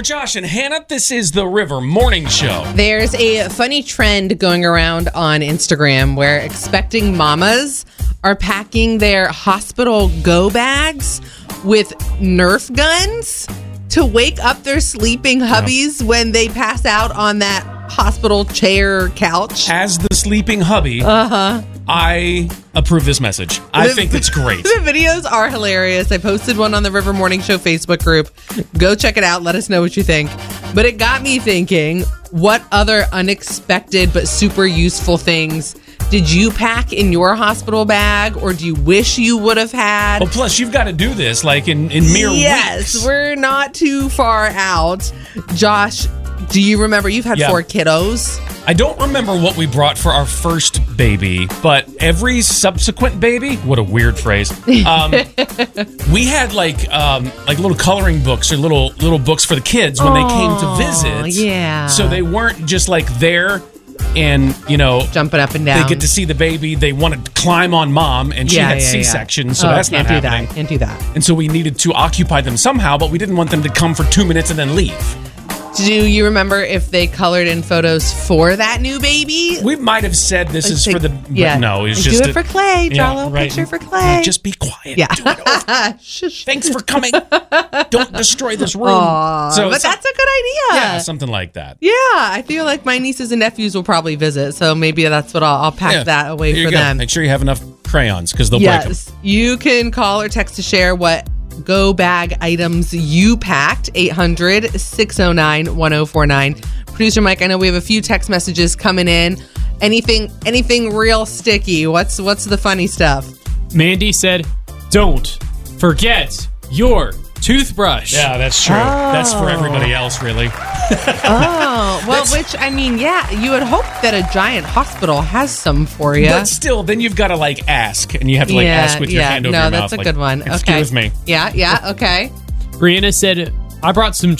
For Josh and Hannah, this is the River Morning Show. There's a funny trend going around on Instagram where expecting mamas are packing their hospital go bags with Nerf guns to wake up their sleeping hubbies when they pass out on that hospital chair couch. As the sleeping hubby, I approve this message. I think it's great. The videos are hilarious. I posted one on the River Morning Show Facebook group. Go check it out. Let us know what you think. But it got me thinking, what other unexpected but super useful things did you pack in your hospital bag, or do you wish you would have had? Well, plus, you've got to do this like in mere weeks. Yes, we're not too far out. Josh, do you remember? You've had 4 kiddos. I don't remember what we brought for our first baby, but every subsequent baby, what a weird phrase. We had like little coloring books or little books for the kids when they came to visit. Yeah. So they weren't just like there and, jumping up and down. They get to see the baby. They want to climb on mom, and she had C-section, so that's not happening. Can't do that. And so we needed to occupy them somehow, but we didn't want them to come for 2 minutes and then leave. Do you remember if they colored in photos for that new baby? We might have said this is for the... Yeah. No, it's like, just... do it for Clay. Draw a little picture for Clay. Just be quiet. Yeah. Do it over. Thanks for coming. Don't destroy this room. But that's a good idea. Yeah, something like that. Yeah, I feel like my nieces and nephews will probably visit, so maybe that's what I'll pack that away Here for you go. them. Make sure you have enough crayons, because they'll break them. Yes, you can call or text to share what go bag items you packed. 800-609-1049. Producer Mike, I know we have a few text messages coming in. Anything real sticky? What's the funny stuff? Mandy said, "Don't forget your toothbrush." Yeah, that's true. That's for everybody else, really. Which, I mean, you would hope that a giant hospital has some for you. But still, then you've got to ask, and you have to ask with your hand over your mouth. No, that's a good one. Excuse me. Yeah, okay. Brianna said, "I brought some